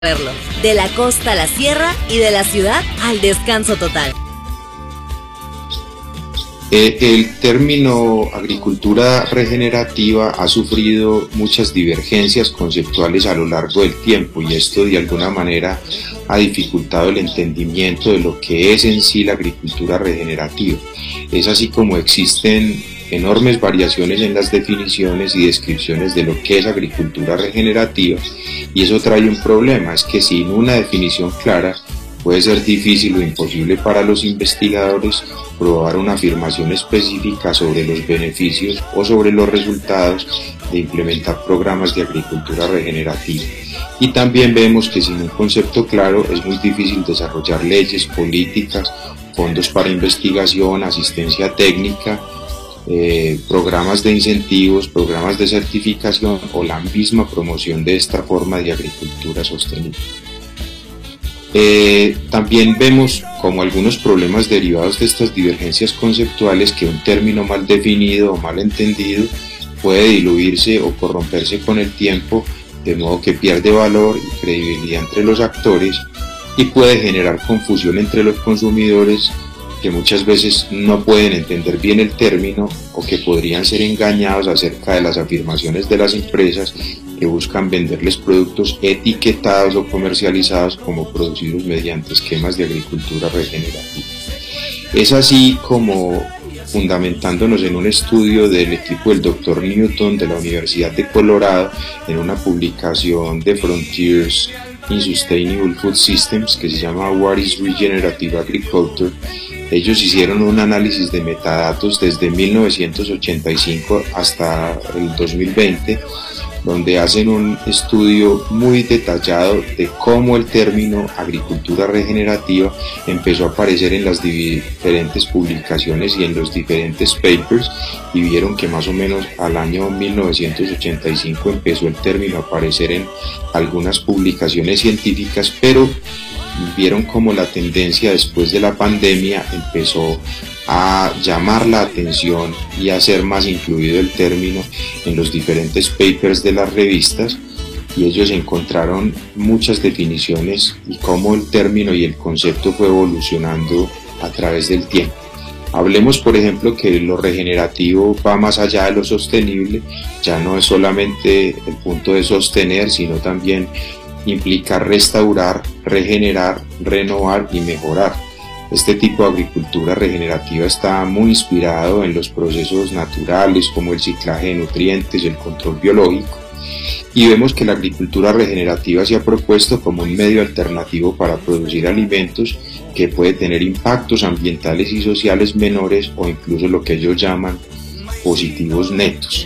Verlo. De la costa a la sierra y de la ciudad al descanso total. El término agricultura regenerativa ha sufrido muchas divergencias conceptuales a lo largo del tiempo, y esto de alguna manera ha dificultado el entendimiento de lo que es en sí la agricultura regenerativa. Es así como existen enormes variaciones en las definiciones y descripciones de lo que es agricultura regenerativa, y eso trae un problema: es que sin una definición clara puede ser difícil o imposible para los investigadores probar una afirmación específica sobre los beneficios o sobre los resultados de implementar programas de agricultura regenerativa. Y también vemos que sin un concepto claro es muy difícil desarrollar leyes, políticas, fondos para investigación, asistencia técnica, programas de incentivos, programas de certificación o la misma promoción de esta forma de agricultura sostenible. También vemos como algunos problemas derivados de estas divergencias conceptuales que un término mal definido o mal entendido puede diluirse o corromperse con el tiempo, de modo que pierde valor y credibilidad entre los actores y puede generar confusión entre los consumidores, que muchas veces no pueden entender bien el término o que podrían ser engañados acerca de las afirmaciones de las empresas que buscan venderles productos etiquetados o comercializados como producidos mediante esquemas de agricultura regenerativa. Es así como, fundamentándonos en un estudio del equipo del Dr. Newton de la Universidad de Colorado, en una publicación de Frontiers in Sustainable Food Systems que se llama What is Regenerative Agriculture, ellos hicieron un análisis de metadatos desde 1985 hasta el 2020, donde hacen un estudio muy detallado de cómo el término agricultura regenerativa empezó a aparecer en las diferentes publicaciones y en los diferentes papers, y vieron que más o menos al año 1985 empezó el término a aparecer en algunas publicaciones científicas, pero vieron como la tendencia después de la pandemia empezó a llamar la atención y a ser más incluido el término en los diferentes papers de las revistas, y ellos encontraron muchas definiciones y cómo el término y el concepto fue evolucionando a través del tiempo. Hablemos, por ejemplo, que lo regenerativo va más allá de lo sostenible, ya no es solamente el punto de sostener, sino también implica restaurar, regenerar, renovar y mejorar. Este tipo de agricultura regenerativa está muy inspirado en los procesos naturales como el ciclaje de nutrientes, el control biológico, y vemos que la agricultura regenerativa se ha propuesto como un medio alternativo para producir alimentos que puede tener impactos ambientales y sociales menores, o incluso lo que ellos llaman positivos netos.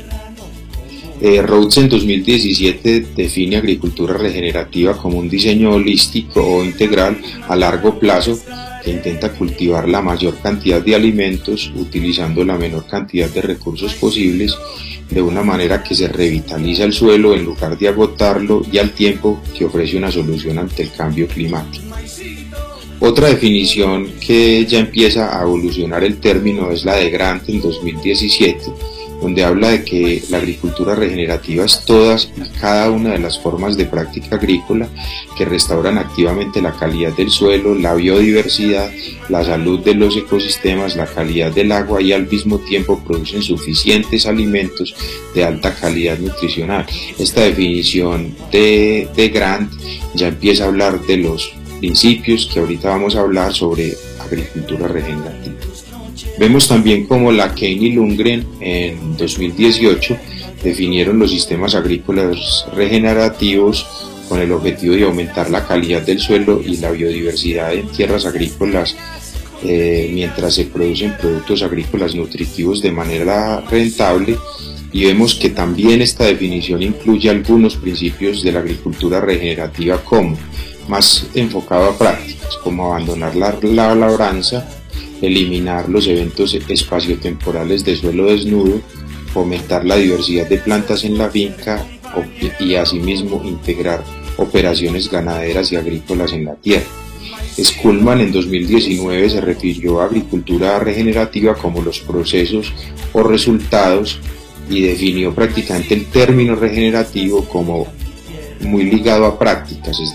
Rhodes en 2017 define agricultura regenerativa como un diseño holístico o integral a largo plazo que intenta cultivar la mayor cantidad de alimentos utilizando la menor cantidad de recursos posibles, de una manera que se revitaliza el suelo en lugar de agotarlo, y al tiempo que ofrece una solución ante el cambio climático. Otra definición que ya empieza a evolucionar el término es la de Grant en 2017, donde habla de que la agricultura regenerativa es todas y cada una de las formas de práctica agrícola que restauran activamente la calidad del suelo, la biodiversidad, la salud de los ecosistemas, la calidad del agua, y al mismo tiempo producen suficientes alimentos de alta calidad nutricional. Esta definición de Grant ya empieza a hablar de los principios que ahorita vamos a hablar sobre agricultura regenerativa. Vemos también cómo Lakane y Lundgren en 2018 definieron los sistemas agrícolas regenerativos con el objetivo de aumentar la calidad del suelo y la biodiversidad en tierras agrícolas mientras se producen productos agrícolas nutritivos de manera rentable, y vemos que también esta definición incluye algunos principios de la agricultura regenerativa como más enfocado a prácticas, como abandonar la labranza, eliminar los eventos espaciotemporales de suelo desnudo, fomentar la diversidad de plantas en la finca y asimismo integrar operaciones ganaderas y agrícolas en la tierra. Schulman en 2019 se refirió a agricultura regenerativa como los procesos o resultados y definió prácticamente el término regenerativo como muy ligado a prácticas,